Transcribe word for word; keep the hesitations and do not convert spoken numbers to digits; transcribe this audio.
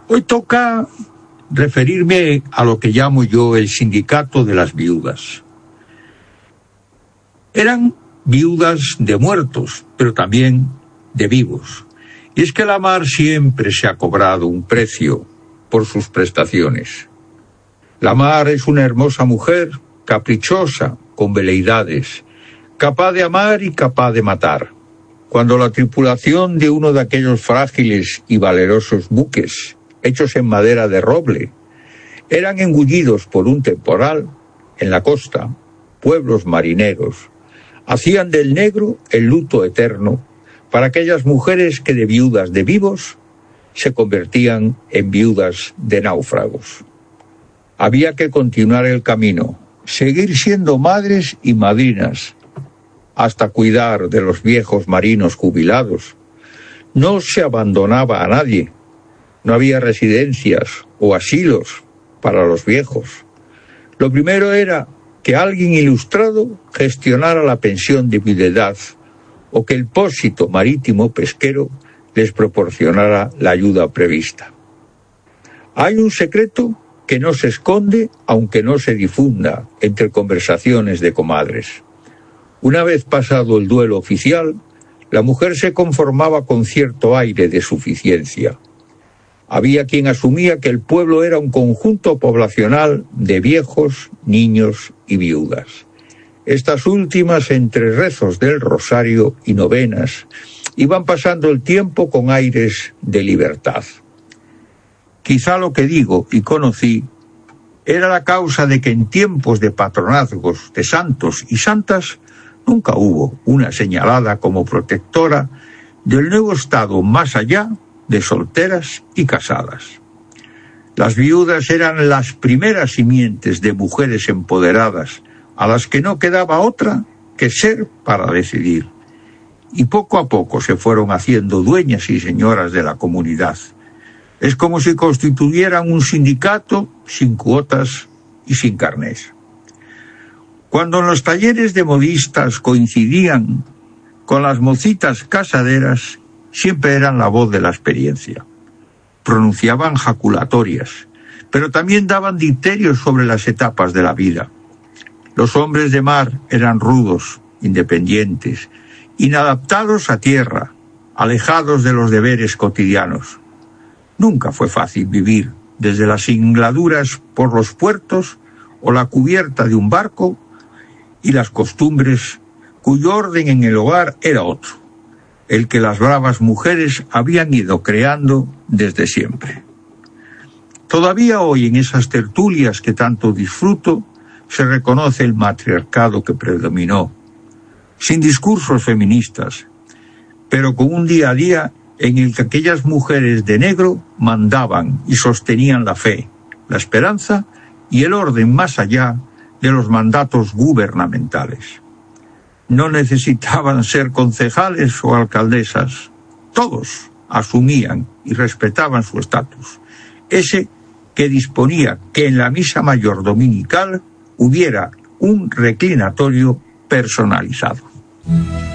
Hoy toca referirme a lo que llamo yo el sindicato de las viudas. Eran viudas de muertos, pero también de vivos. Y es que la mar siempre se ha cobrado un precio por sus prestaciones. La mar es una hermosa mujer, caprichosa, con veleidades, capaz de amar y capaz de matar. Cuando la tripulación de uno de aquellos frágiles y valerosos buques, hechos en madera de roble, eran engullidos por un temporal, en la costa, pueblos marineros hacían del negro el luto eterno para aquellas mujeres que de viudas de vivos se convertían en viudas de náufragos. Había que continuar el camino, seguir siendo madres y madrinas, hasta cuidar de los viejos marinos jubilados. No se abandonaba a nadie, no había residencias o asilos para los viejos. Lo primero era que alguien ilustrado gestionara la pensión de viudedad o que el pósito marítimo pesquero les proporcionara la ayuda prevista. Hay un secreto que no se esconde, aunque no se difunda entre conversaciones de comadres. Una vez pasado el duelo oficial, la mujer se conformaba con cierto aire de suficiencia. Había quien asumía que el pueblo era un conjunto poblacional de viejos, niños y viudas. Estas últimas, entre rezos del rosario y novenas, iban pasando el tiempo con aires de libertad. Quizá lo que digo y conocí era la causa de que en tiempos de patronazgos de santos y santas nunca hubo una señalada como protectora del nuevo estado más allá de solteras y casadas. Las viudas eran las primeras simientes de mujeres empoderadas, a las que no quedaba otra que ser para decidir. Y poco a poco se fueron haciendo dueñas y señoras de la comunidad. Es como si constituyeran un sindicato sin cuotas y sin carnés. Cuando en los talleres de modistas coincidían con las mocitas casaderas, siempre eran la voz de la experiencia. Pronunciaban jaculatorias, pero también daban dicterios sobre las etapas de la vida. Los hombres de mar eran rudos, independientes, inadaptados a tierra, alejados de los deberes cotidianos. Nunca fue fácil vivir desde las singladuras por los puertos o la cubierta de un barco y las costumbres cuyo orden en el hogar era otro, el que las bravas mujeres habían ido creando desde siempre. Todavía hoy en esas tertulias que tanto disfruto se reconoce el matriarcado que predominó, sin discursos feministas, pero con un día a día en el que aquellas mujeres de negro mandaban y sostenían la fe, la esperanza y el orden más allá de los mandatos gubernamentales. No necesitaban ser concejales o alcaldesas. Todos asumían y respetaban su estatus, ese que disponía que en la misa mayor dominical hubiera un reclinatorio personalizado.